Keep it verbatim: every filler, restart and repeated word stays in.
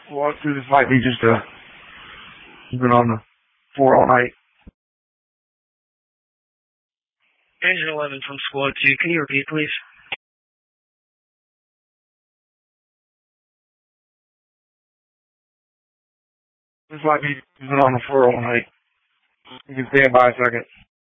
Well, this might be just a, you've been on the floor all night. Engine eleven from Squad two, can you repeat, please? This might be, you've been on the floor all night. You can stand by a second.